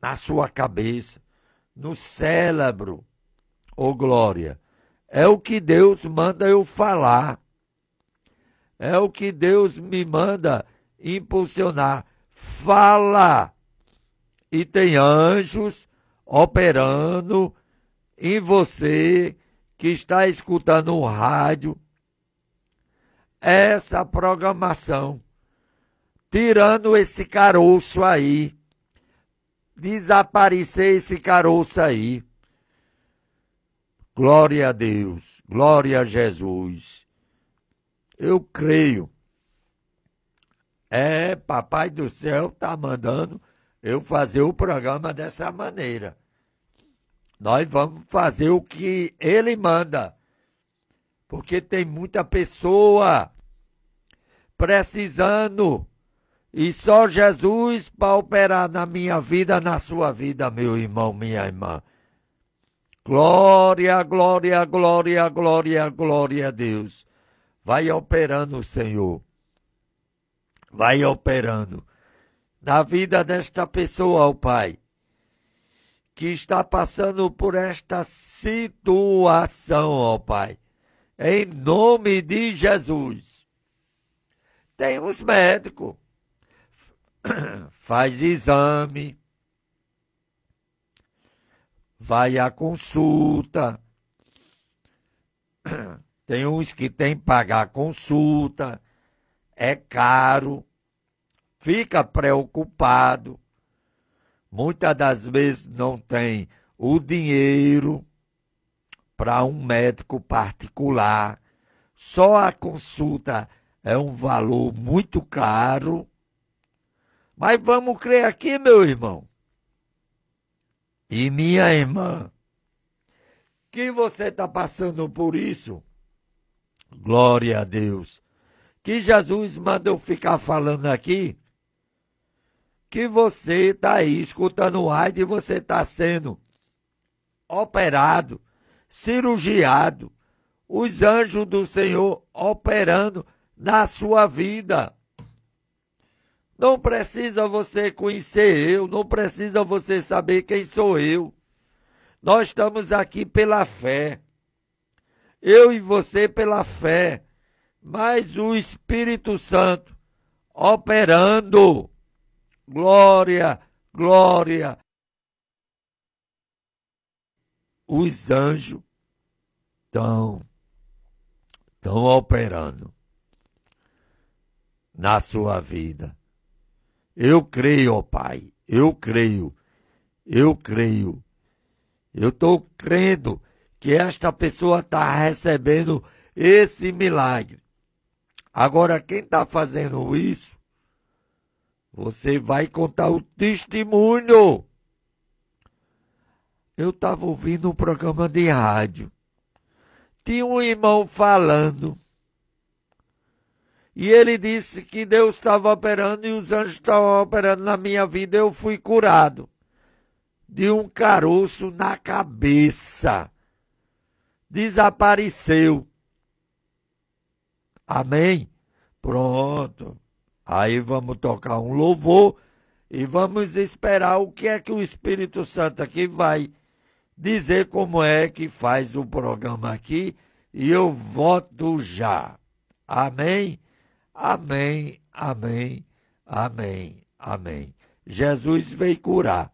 na sua cabeça, no cérebro. Ô glória, é o que Deus manda eu falar. É o que Deus me manda impulsionar. Fala! E tem anjos operando em você que está escutando o rádio. Essa programação, tirando esse caroço aí, desaparecer esse caroço aí. Glória a Deus, glória a Jesus. Eu creio. Papai do céu está mandando eu fazer o programa dessa maneira. Nós vamos fazer o que ele manda. Porque tem muita pessoa precisando. E só Jesus para operar na minha vida, na sua vida, meu irmão, minha irmã. Glória, glória, glória, glória, glória a Deus. Vai operando, Senhor. Vai operando na vida desta pessoa, ó Pai, que está passando por esta situação, ó Pai. Em nome de Jesus. Tem os médicos. Faz exame. Vai à consulta. Tem uns que tem que pagar consulta. É caro. Fica preocupado. Muitas das vezes não tem o dinheiro para um médico particular. Só a consulta é um valor muito caro. Mas vamos crer aqui, meu irmão e minha irmã, que você está passando por isso. Glória a Deus. Que Jesus manda eu ficar falando aqui, que você está aí escutando o rádio e você está sendo operado, cirurgiado, os anjos do Senhor operando na sua vida. Não precisa você conhecer eu, não precisa você saber quem sou eu. Nós estamos aqui pela fé. Eu e você pela fé. Mas o Espírito Santo operando. Glória, glória. Os anjos estão operando na sua vida. Eu creio, ó Pai, eu creio. Eu estou crendo que esta pessoa está recebendo esse milagre. Agora, quem está fazendo isso, você vai contar o testemunho. Eu estava ouvindo um programa de rádio. Tinha um irmão falando. E ele disse que Deus estava operando e os anjos estavam operando na minha vida. Eu fui curado de um caroço na cabeça. Desapareceu. Amém? Pronto. Aí vamos tocar um louvor e vamos esperar o que é que o Espírito Santo aqui vai dizer, como é que faz o programa aqui. E eu volto já. Amém? Amém, amém, amém, amém. Jesus veio curar.